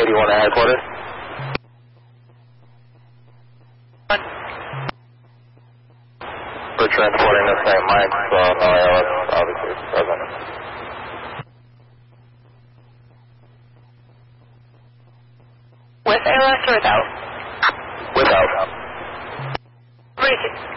81 at headquarters. We're transporting the St. Mike's, so no ALS obviously is present. With ALS or without? Without. Ready to